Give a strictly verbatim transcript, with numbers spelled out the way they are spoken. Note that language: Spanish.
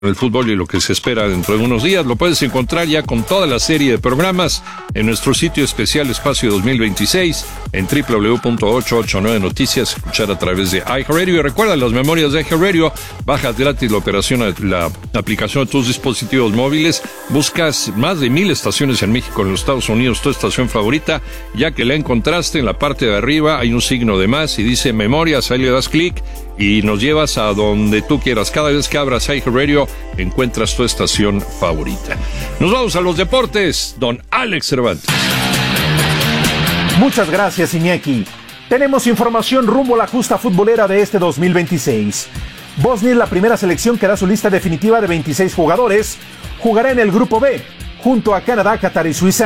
el fútbol y lo que se espera dentro de unos días. Lo puedes encontrar ya con toda la serie de programas en nuestro sitio especial Espacio dos mil veintiséis en doble u doble u doble u punto ochocientos ochenta y nueve Noticias, escuchar a través de iHeartRadio. Y recuerda, las memorias de iHeartRadio, bajas gratis la operación, la aplicación de tus dispositivos móviles, buscas más de mil estaciones en México, en los Estados Unidos, tu estación favorita, ya que la encontraste, en la parte de arriba hay un signo de más y dice memorias, ahí le das clic y nos llevas a donde tú quieras. Cada vez que abras iHeartRadio encuentras tu estación favorita. Nos vamos a los deportes, don Alex Cervantes. Muchas gracias, Iñaki. Tenemos información rumbo a la justa futbolera de este dos mil veintiséis. Bosnia es la primera selección que da su lista definitiva de veintiséis jugadores. Jugará en el grupo B, junto a Canadá, Qatar y Suiza.